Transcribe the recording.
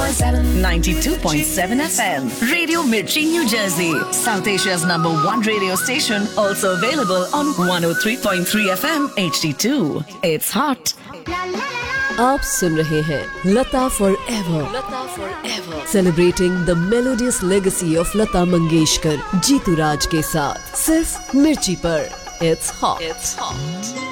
92.7 FM. Radio Mirchi, New Jersey. South Asia's #1 radio station. Also available on 103.3 FM HD2. It's hot. आप सुन रहे हैं लता for ever, celebrating the melodious legacy of Lata Mangeshkar, Jitu राज के साथ सिर्फ मिर्ची पर। It's hot.